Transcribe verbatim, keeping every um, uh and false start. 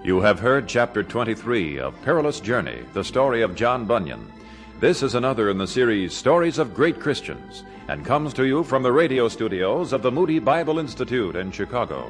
You have heard Chapter twenty-three of Perilous Journey, the story of John Bunyan. This is another in the series Stories of Great Christians, and comes to you from the radio studios of the Moody Bible Institute in Chicago.